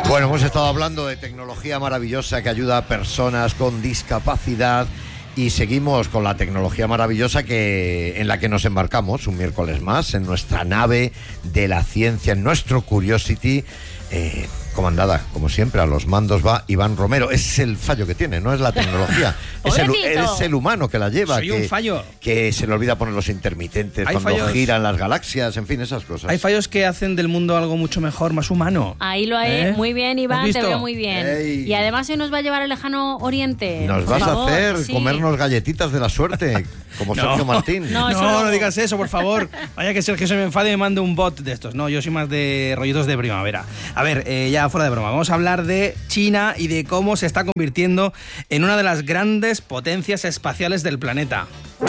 Bueno, hemos estado hablando de tecnología maravillosa que ayuda a personas con discapacidad y seguimos con la tecnología maravillosa en la que nos embarcamos un miércoles más en nuestra nave de la ciencia, en nuestro Curiosity, comandada, como siempre, a los mandos va Iván Romero. Es el fallo que tiene, no es la tecnología. es el humano que la lleva. Soy un fallo. Que se le olvida poner los intermitentes cuando giran las galaxias, en fin, esas cosas. Hay fallos que hacen del mundo algo mucho mejor, más humano. Ahí lo hay. Muy bien, Iván, te veo muy bien. Ey. Y además hoy nos va a llevar al lejano oriente. Nos vas a hacer comernos galletitas de la suerte, como Sergio Martín. No digas eso, por favor. Vaya que Sergio se me enfade y me mande un bot de estos. No, yo soy más de rollitos de primavera. A ver, ya fuera de broma, vamos a hablar de China y de cómo se está convirtiendo en una de las grandes potencias espaciales del planeta.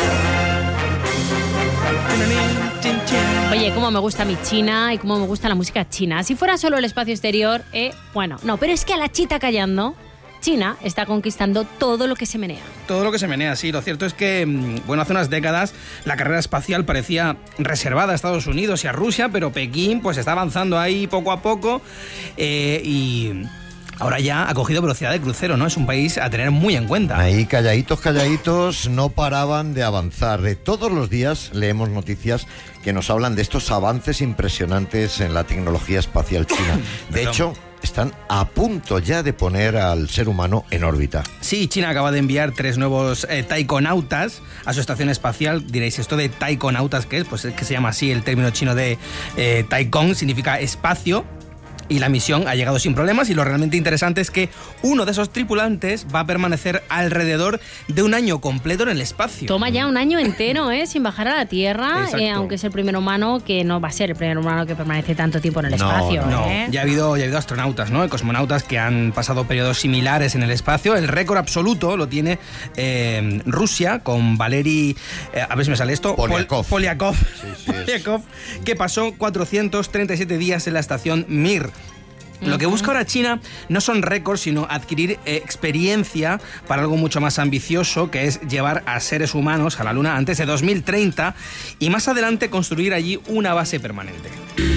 Oye, cómo me gusta mi China y cómo me gusta la música china. Si fuera solo el espacio exterior, bueno, no, pero es que a la chita callando, China está conquistando todo lo que se menea. Todo lo que se menea, sí. Lo cierto es que, bueno, hace unas décadas la carrera espacial parecía reservada a Estados Unidos y a Rusia, pero Pekín pues está avanzando ahí poco a poco y ahora ya ha cogido velocidad de crucero, ¿no? Es un país a tener muy en cuenta. Ahí calladitos, no paraban de avanzar. Todos los días leemos noticias que nos hablan de estos avances impresionantes en la tecnología espacial china. De hecho, están a punto ya de poner al ser humano en órbita. Sí, China acaba de enviar 3 nuevos taikonautas a su estación espacial. Diréis, ¿esto de taikonautas qué es? Pues es que se llama así el término chino de taikon, significa espacio. Y la misión ha llegado sin problemas y lo realmente interesante es que uno de esos tripulantes va a permanecer alrededor de un año completo en el espacio. Toma ya un año entero, sin bajar a la Tierra, aunque es el primer humano que no va a ser el primer humano que permanece tanto tiempo en el espacio. No. Ya ha habido astronautas, ¿no? Cosmonautas que han pasado periodos similares en el espacio. El récord absoluto lo tiene Rusia con Valery, a ver si me sale esto, Polyakov, que pasó 437 días en la estación Mir. Lo que busca ahora China no son récords, sino adquirir experiencia para algo mucho más ambicioso, que es llevar a seres humanos a la Luna antes de 2030 y más adelante construir allí una base permanente.